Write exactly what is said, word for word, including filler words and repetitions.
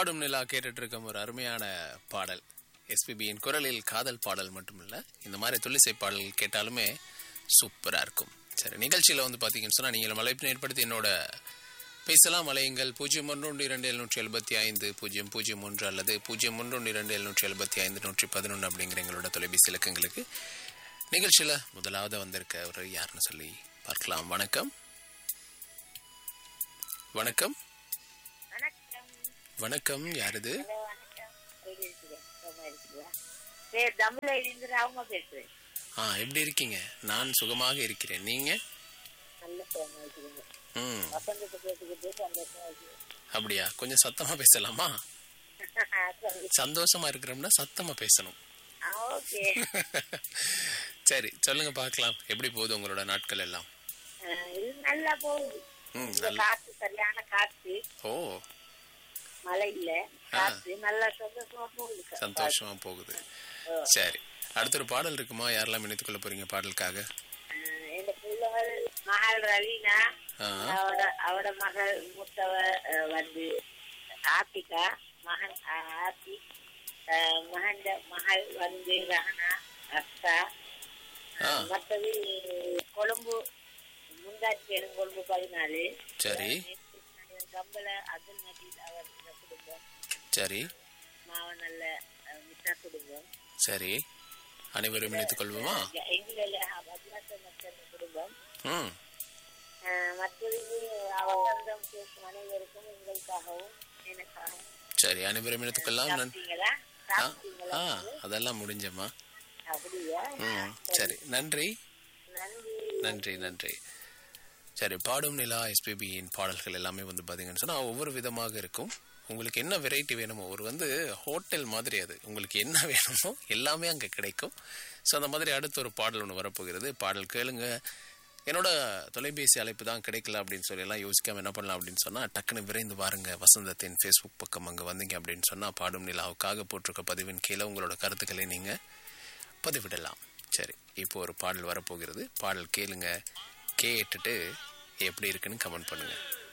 பாடும் நிலா கேட்டுட்டு இருக்கும் ஒரு அருமையான பாடல். எஸ்பிபியின் குரலில் காதல் பாடல் மட்டுமில்ல, இந்த மாதிரி துள்ளிசை பாடல் கேட்டாலுமே சூப்பரா இருக்கும். சரி, நிகழ்ச்சியில வந்து பாத்தீங்கன்னு சொன்னா நீங்கள் அழைப்பினை ஏற்படுத்தி என்னோட பேசலாம். அலையுங்கள் பூஜ்ஜியம் ஒன்று ஒன்று இரண்டு எழுநூற்றி எழுபத்தி ஐந்து பூஜ்ஜியம் பூஜ்ஜியம் ஒன்று அல்லது பூஜ்ஜியம் ஒன்று ஒன்று இரண்டு எழுநூற்றி எழுபத்தி ஐந்து நூற்றி பதினொன்று அப்படிங்கிற எங்களோட தொலைபேசி இலக்கங்களுக்கு. நிகழ்ச்சியில முதலாவது வந்திருக்க ஒரு யாருன்னு சொல்லி பார்க்கலாம். வணக்கம். வணக்கம். வணக்கம். யாருது? ஆ, எப்படி இருக்கீங்க? நான் சுகமாக இருக்கிறேன். நீங்க? ம், அப்படியா? கொஞ்சம் சத்தமா பேசலாமா? சந்தோஷமா இருக்கிறோம்னா சத்தமா பேசணும். சரி, சொல்லுங்க பார்க்கலாம். எப்படி போகுது உங்களோட நாட்கள் எல்லாம்? நல்லா போகுது. காத்து, சரியான காத்து. ஓ, மழை இல்ல, காத்து நல்லா சந்தோஷமா போகுது. சந்தோஷமா போகுது. சரி, அடுத்த ஒரு பாடல் இருக்குமா? யாரெல்லாம் இணைத்துக் கொள்ள போறீங்க பாடலுக்காக? என் பிள்ளைகள் மகள் ரவீனா, அவட அவட மகள் மூத்தவ வந்து ஆத்திகா, மகன் ஆத்தி, மகன் மகள் வந்து ரஹனா அக்கா, மற்றது கொழும்பு முந்தாச்சி எனும் கொழும்பு பதினாலு. சரி, கம்பல அப்துல் மஜீத் அவர் குடும்பம். சரி, மாவனல்ல மிஸ்ரா குடும்பம். சரி, அனைவரும் இணைத்துக் கொள்வோமா? எங்கள மக்கள் குடும்பம். ம், மற்றது அவசந்தம் பேசும் அனைவருக்கும் எங்களுக்காகவும் எனக்காகவும். சரி, அனைவரும் இணைத்துக் கொள்ளலாம். அதெல்லாம் முடிஞ்சம்மா. அப்படியா? ம், சரி, நன்றி நன்றி நன்றி. சரி, பாடும் நிலா எஸ்பிபியின் பாடல்கள் எல்லாமே வந்து பார்த்தீங்கன்னு சொன்னால் ஒவ்வொரு விதமாக இருக்கும். உங்களுக்கு என்ன வெரைட்டி வேணுமோ, ஒரு வந்து ஹோட்டல் மாதிரி, அது உங்களுக்கு என்ன வேணுமோ எல்லாமே அங்கே கிடைக்கும். ஸோ அந்த மாதிரி அடுத்த ஒரு பாடல் ஒன்று வரப்போகிறது. பாடல் கேளுங்க. என்னோட தொலைபேசி அழைப்பு தான் கிடைக்கல அப்படின்னு சொல்லி எல்லாம் யோசிக்காமல் என்ன பண்ணலாம் அப்படின்னு சொன்னால், டக்குன்னு விரைந்து பாருங்க வசந்தத்தின் ஃபேஸ்புக் பக்கம். அங்கே வந்தீங்க அப்படின்னு சொன்னால் பாடும் நிலாவுக்காக போட்டிருக்க பதிவின் கீழே உங்களோட கருத்துக்களை நீங்கள் பதிவிடலாம். சரி, இப்போ ஒரு பாடல் வரப்போகிறது. பாடல் கேளுங்க. கேட்டுட்டு எப்படி இருக்குன்னு கமெண்ட் பண்ணுங்க.